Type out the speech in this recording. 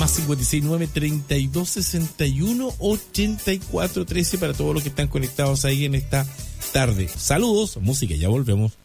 más 569-3261-8413 para todos los que están conectados ahí en esta tarde. Saludos, música, ya volvemos.